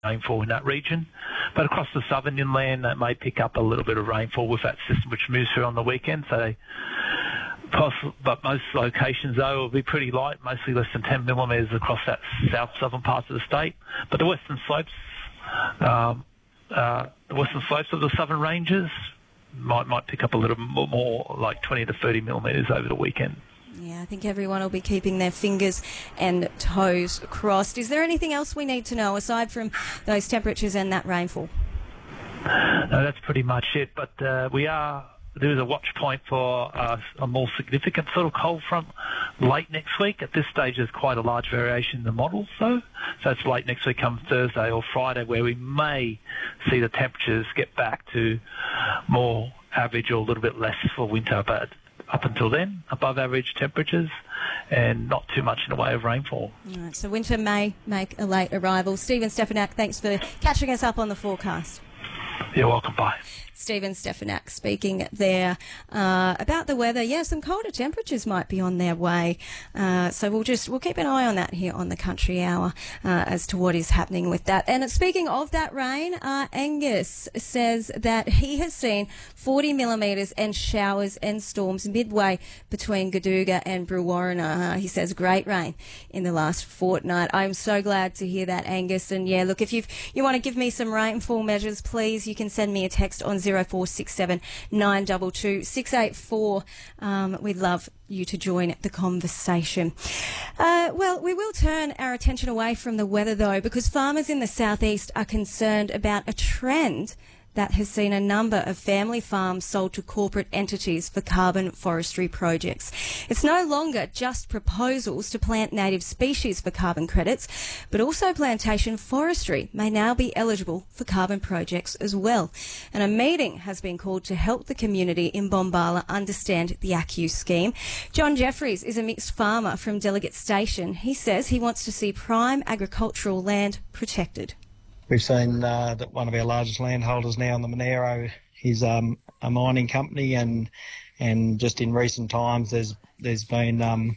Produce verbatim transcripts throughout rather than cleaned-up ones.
rainfall in that region. But across the southern inland, that may pick up a little bit of rainfall with that system which moves through on the weekend. So, but most locations, though, will be pretty light, mostly less than ten millimetres across that south-southern parts of the state. But the western slopes, um, uh, the western slopes of the southern ranges might might pick up a little more, like twenty to thirty millimetres over the weekend. Yeah, I think everyone will be keeping their fingers and toes crossed. Is there anything else we need to know aside from those temperatures and that rainfall? No, that's pretty much it. But uh, we are there is a watch point for uh, a more significant sort of cold front late next week. At this stage, there's quite a large variation in the models, though. So it's late next week, come Thursday or Friday, where we may see the temperatures get back to more average or a little bit less for winter, but up until then, above average temperatures and not too much in the way of rainfall. All right, so winter may make a late arrival. Stephen Stefanak, thanks for catching us up on the forecast. You're welcome. Bye. Stephen Stefanak speaking there uh, about the weather. Yeah, some colder temperatures might be on their way. Uh, so we'll just we'll keep an eye on that here on the Country Hour uh, as to what is happening with that. And speaking of that rain, uh, Angus says that he has seen forty millimetres and showers and storms midway between Gaduga and Brewarrina. Uh, he says great rain in the last fortnight. I'm so glad to hear that, Angus. And yeah, look, if you you want to give me some rainfall measures, please, you can send me a text on zero four six seven nine two two six eight four. Um, we'd love you to join the conversation. Uh, well, we will turn our attention away from the weather, though, because farmers in the southeast are concerned about a trend that has seen a number of family farms sold to corporate entities for carbon forestry projects. It's no longer just proposals to plant native species for carbon credits, but also plantation forestry may now be eligible for carbon projects as well. And a meeting has been called to help the community in Bombala understand the A C C U scheme. John Jeffries is a mixed farmer from Delegate Station. He says he wants to see prime agricultural land protected. We've seen uh, that one of our largest landholders now in the Monero is um, a mining company, and and just in recent times there's there's been um,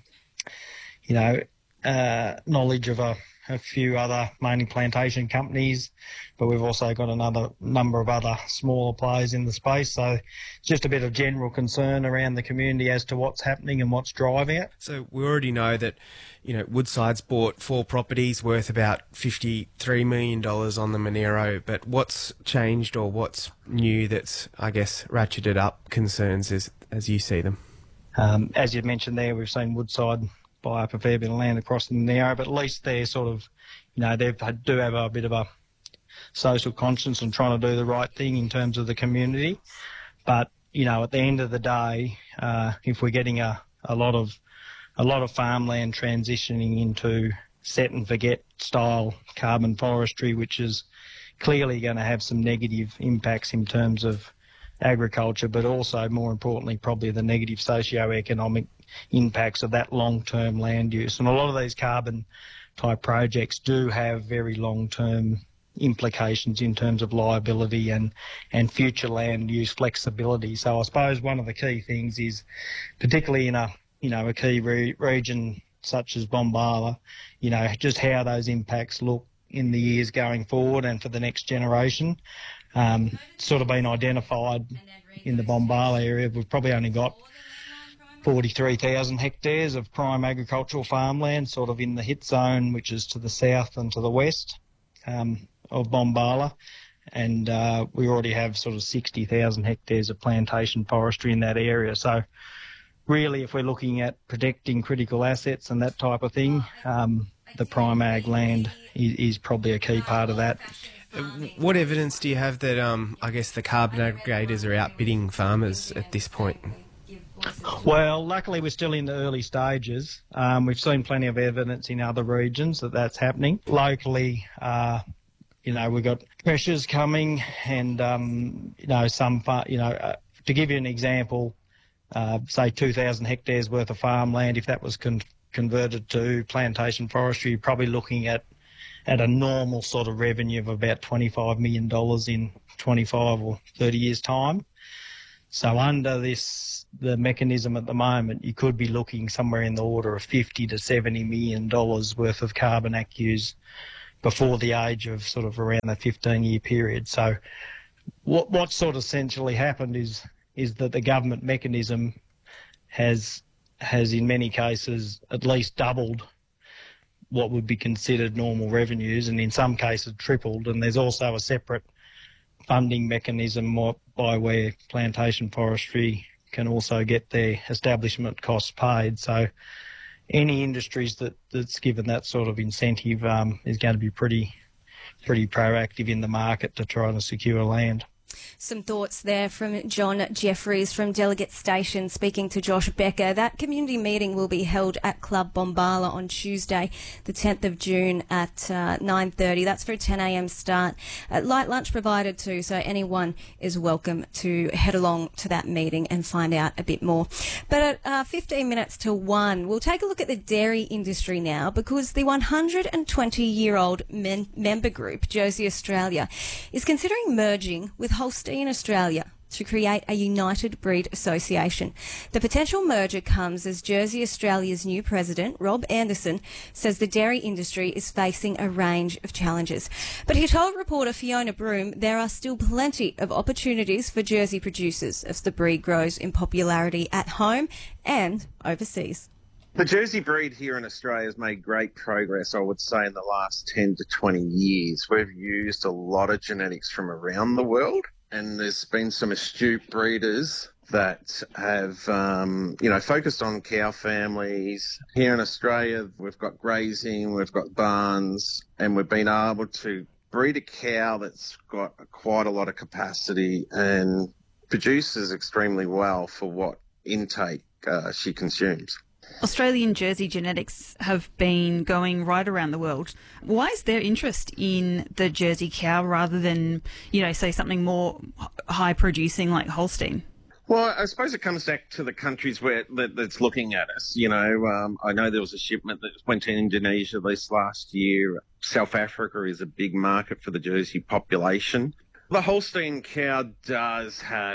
you know uh, knowledge of a, a few other mining plantation companies, but we've also got another number of other smaller players in the space. So just a bit of general concern around the community as to what's happening and what's driving it. So we already know that, you know, Woodside's bought four properties worth about fifty-three million dollars on the Monero, but what's changed or what's new that's, I guess, ratcheted up concerns as, as you see them? Um, as you mentioned there, we've seen Woodside buy up a fair bit of land across the Monero, but at least they're sort of, you know, they do have a bit of a social conscience and trying to do the right thing in terms of the community. But, you know, at the end of the day, uh, if we're getting a, a lot of a lot of farmland transitioning into set and forget style carbon forestry, which is clearly going to have some negative impacts in terms of agriculture, but also more importantly probably the negative socio-economic impacts of that long-term land use. And a lot of these carbon type projects do have very long-term implications in terms of liability and, and future land use flexibility. So I suppose one of the key things is, particularly in a you know, a key re- region such as Bombala, you know, just how those impacts look in the years going forward and for the next generation. Um, sort of been identified in the Bombala area. We've probably only got forty-three thousand hectares of prime agricultural farmland sort of in the hit zone, which is to the south and to the west um, of Bombala. And uh, we already have sort of sixty thousand hectares of plantation forestry in that area. So really, if we're looking at protecting critical assets and that type of thing, um, the prime ag land is, is probably a key part of that. What evidence do you have that, um, I guess, the carbon aggregators are outbidding farmers at this point? Well, luckily we're still in the early stages. Um, we've seen plenty of evidence in other regions that that's happening. Locally, uh, you know, we've got pressures coming and, um, you know, some, far, you know, uh, to give you an example, Uh, say two thousand hectares worth of farmland, if that was con- converted to plantation forestry, you're probably looking at at a normal sort of revenue of about twenty-five million dollars in twenty-five or thirty years' time. So under this, the mechanism at the moment, you could be looking somewhere in the order of fifty to seventy million dollars worth of carbon A C C Us before the age of sort of around the fifteen-year period. So what what sort of essentially happened is is that the government mechanism has has in many cases at least doubled what would be considered normal revenues, and in some cases tripled. And there's also a separate funding mechanism by where plantation forestry can also get their establishment costs paid. So any industries that, that's given that sort of incentive um, is going to be pretty pretty proactive in the market to try and secure land. Some thoughts there from John Jeffries from Delegate Station speaking to Josh Becker. That community meeting will be held at Club Bombala on Tuesday, the tenth of June at uh, nine thirty. That's for a ten a m start. Uh, light lunch provided too, so anyone is welcome to head along to that meeting and find out a bit more. But at uh, fifteen minutes to one, we'll take a look at the dairy industry now, because the one hundred twenty-year-old men- member group, Jersey Australia, is considering merging with Holstein Australia to create a united breed association. The potential merger comes as Jersey Australia's new president, Rob Anderson, says the dairy industry is facing a range of challenges. But he told reporter Fiona Broom there are still plenty of opportunities for Jersey producers as the breed grows in popularity at home and overseas. The Jersey breed here in Australia has made great progress, I would say, in the last ten to twenty years. We've used a lot of genetics from around the world, and there's been some astute breeders that have, um, you know, focused on cow families. Here in Australia, we've got grazing, we've got barns, and we've been able to breed a cow that's got quite a lot of capacity and produces extremely well for what intake uh, she consumes. Australian Jersey genetics have been going right around the world. Why is there interest in the Jersey cow rather than, you know, say something more high producing like Holstein? Well, I suppose it comes back to the countries where that, that's looking at us. You know, um, I know there was a shipment that went to Indonesia this last year. South Africa is a big market for the Jersey population. The Holstein cow does have